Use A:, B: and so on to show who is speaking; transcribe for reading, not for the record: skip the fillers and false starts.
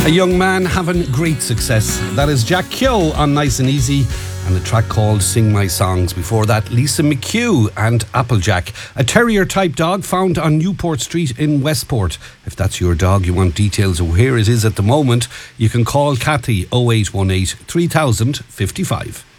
A: A young man having great success. That is Jack Keogh on Nice and Easy, and a track called Sing My Songs. Before that, Lisa McHugh and Applejack, a terrier type dog found on Newport Street in Westport. If that's your dog, you want details of where it is at the moment, you can call Kathy 0818 3000 55.